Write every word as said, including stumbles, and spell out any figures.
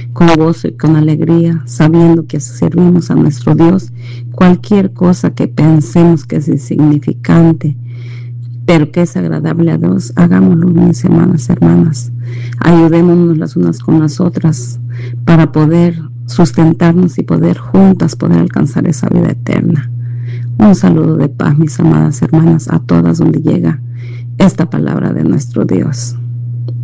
con gozo y con alegría, sabiendo que servimos a nuestro Dios. Cualquier cosa que pensemos que es insignificante, pero que es agradable a Dios, hagámoslo, mis hermanas, hermanas. Ayudémonos las unas con las otras para poder sustentarnos y poder juntas poder alcanzar esa vida eterna. Un saludo de paz, mis amadas hermanas, a todas donde llega esta palabra de nuestro Dios.